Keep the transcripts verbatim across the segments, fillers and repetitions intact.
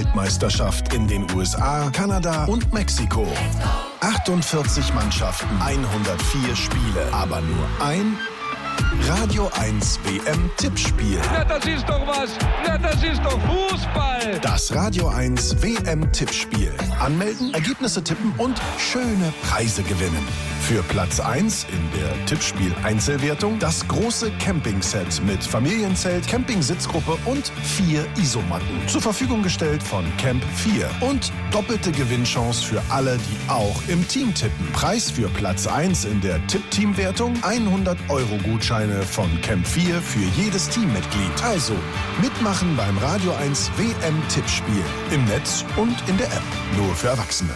Weltmeisterschaft in den U S A, Kanada und Mexiko. achtundvierzig Mannschaften, hundertvier Spiele, aber nur ein Radio eins W M-Tippspiel. Ja, das ist doch was. Ja, das ist doch Fußball. Das Radio eins W M-Tippspiel. Anmelden, Ergebnisse tippen und schöne Preise gewinnen. Für Platz eins in der Tippspiel-Einzelwertung das große Campingset mit Familienzelt, Campingsitzgruppe und vier Isomatten. Zur Verfügung gestellt von Camp vier. Und doppelte Gewinnchance für alle, die auch im Team tippen. Preis für Platz eins in der Tipp-Team-Wertung hundert Euro Gutscheine von Camp vier für jedes Teammitglied. Also mitmachen beim Radio eins W M-Tippspiel. Im Netz und in der App. Nur für Erwachsene.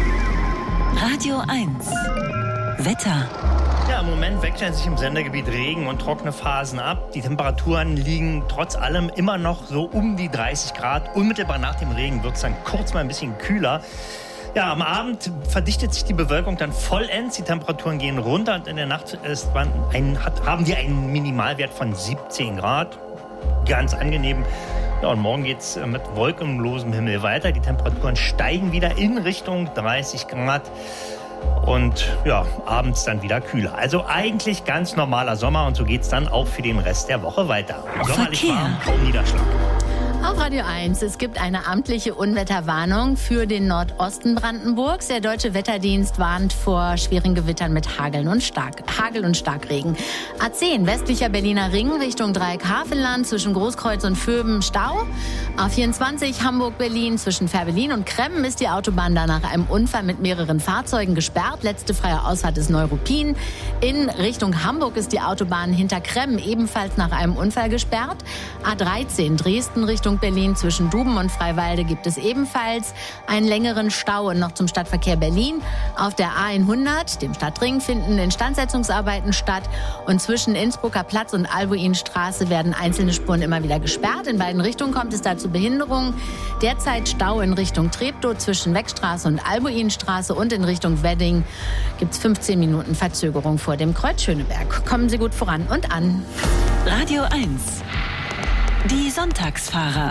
Radio eins. Wetter. Ja, im Moment wechseln sich im Sendegebiet Regen- und trockene Phasen ab. Die Temperaturen liegen trotz allem immer noch so um die dreißig Grad. Unmittelbar nach dem Regen wird es dann kurz mal ein bisschen kühler. Ja, am Abend verdichtet sich die Bewölkung dann vollends. Die Temperaturen gehen runter und in der Nacht ist man ein, hat, haben wir einen Minimalwert von siebzehn Grad. Ganz angenehm. Ja, und morgen geht es mit wolkenlosem Himmel weiter. Die Temperaturen steigen wieder in Richtung dreißig Grad. Und ja, abends dann wieder kühler. Also eigentlich ganz normaler Sommer und so geht es dann auch für den Rest der Woche weiter. Sommerlich warm, kaum Niederschlag. Auf Radio eins, es gibt eine amtliche Unwetterwarnung für den Nordosten Brandenburgs. Der Deutsche Wetterdienst warnt vor schweren Gewittern mit Hageln und Stark, Hagel und Starkregen. A zehn, westlicher Berliner Ring Richtung Dreieck-Havelland zwischen Großkreuz und Vöben Stau. A vierundzwanzig, Hamburg-Berlin zwischen Fährberlin und Kremmen ist die Autobahn da nach einem Unfall mit mehreren Fahrzeugen gesperrt. Letzte freie Ausfahrt ist Neuruppin. In Richtung Hamburg ist die Autobahn hinter Kremmen ebenfalls nach einem Unfall gesperrt. A dreizehn, Dresden Richtung Berlin zwischen Duben und Freiwalde gibt es ebenfalls einen längeren Stau und noch zum Stadtverkehr Berlin. Auf der A hundert, dem Stadtring, finden Instandsetzungsarbeiten statt und zwischen Innsbrucker Platz und Albuinstraße werden einzelne Spuren immer wieder gesperrt. In beiden Richtungen kommt es da zu Behinderungen. Derzeit Stau in Richtung Treptow zwischen Weckstraße und Albuinstraße und in Richtung Wedding gibt es fünfzehn Minuten Verzögerung vor dem Kreuz Schöneberg. Kommen Sie gut voran und an. Radio eins. Die Sonntagsfahrer.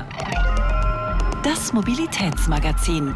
Das Mobilitätsmagazin.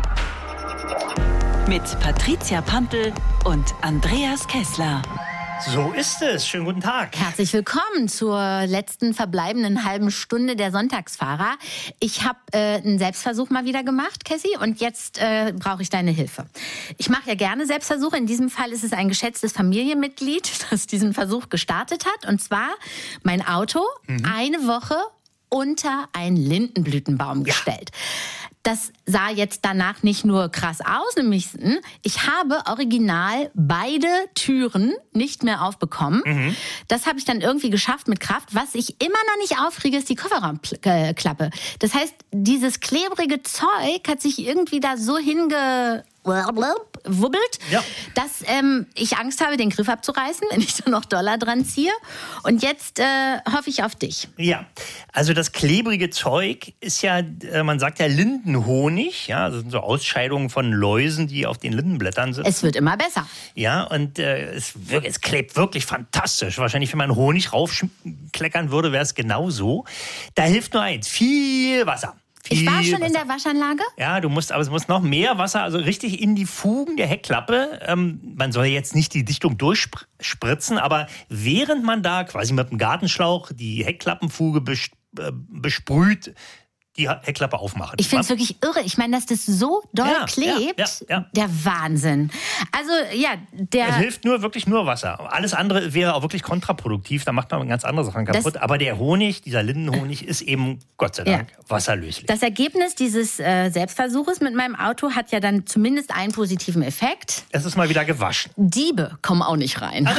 Mit Patricia Pampel und Andreas Kessler. So ist es. Schönen guten Tag. Herzlich willkommen zur letzten verbleibenden halben Stunde der Sonntagsfahrer. Ich habe äh, einen Selbstversuch mal wieder gemacht, Cassie, und jetzt äh, brauche ich deine Hilfe. Ich mache ja gerne Selbstversuche. In diesem Fall ist es ein geschätztes Familienmitglied, das diesen Versuch gestartet hat. Und zwar mein Auto mhm. eine Woche unter einen Lindenblütenbaum gestellt. Das sah jetzt danach nicht nur krass aus, nämlich ich habe original beide Türen nicht mehr aufbekommen. Mhm. Das habe ich dann irgendwie geschafft mit Kraft. Was ich immer noch nicht aufkriege, ist die Kofferraumklappe. Das heißt, dieses klebrige Zeug hat sich irgendwie da so hinge... wubbelt, ja. dass ähm, ich Angst habe, den Griff abzureißen, wenn ich da noch Dollar dran ziehe. Und jetzt äh, hoffe ich auf dich. Ja, also das klebrige Zeug ist ja, äh, man sagt ja Lindenhonig. Ja, das sind so Ausscheidungen von Läusen, die auf den Lindenblättern sitzen. Es wird immer besser. Ja, und äh, es, wirkt, es klebt wirklich fantastisch. Wahrscheinlich, wenn man Honig raufkleckern würde, wäre es genauso. Da hilft nur eins, viel Wasser. Ich war schon Wasser. in der Waschanlage. Ja, du musst, aber es muss noch mehr Wasser, also richtig in die Fugen der Heckklappe. Ähm, man soll jetzt nicht die Dichtung durchspritzen, aber während man da quasi mit dem Gartenschlauch die Heckklappenfuge bes- äh, besprüht, die Heckklappe aufmachen. Ich finde es wirklich irre. Ich meine, dass das so doll ja, klebt, ja, ja, ja. der Wahnsinn. Also ja, der... Es hilft nur wirklich nur Wasser. Alles andere wäre auch wirklich kontraproduktiv. Da macht man ganz andere Sachen kaputt. Das, aber der Honig, dieser Lindenhonig, ist eben, Gott sei Dank, ja. wasserlöslich. Das Ergebnis dieses äh, Selbstversuches mit meinem Auto hat ja dann zumindest einen positiven Effekt. Es ist mal wieder gewaschen. Diebe kommen auch nicht rein. Also